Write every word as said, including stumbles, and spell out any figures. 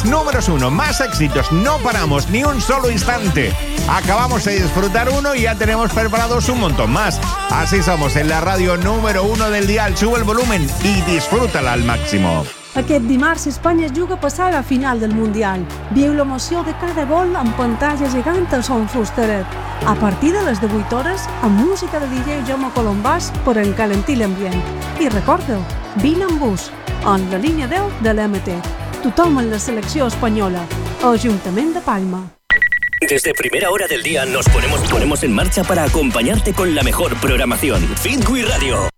números uno, más éxitos, no paramos ni un solo instante. Acabamos de disfrutar uno y ya tenemos preparados un montón más. Así somos en la radio número uno del dial. Sube el volumen y disfrútala al máximo. Aquest dimarts Espanya es juga a passar a la final del Mundial. Viu l'emoció de cada gol amb pantalla gegant a Son Fusteret. A partir de les divuit hores, amb música de D J Jaume Colombàs per encalentir l'ambient. I recorda-ho, vine amb bus, en la línia deu de l'M T. Tothom en la selecció espanyola. Ajuntament de Palma. Desde primera hora del día nos ponemos, ponemos en marcha para acompañarte con la mejor programación. Fitwi Radio.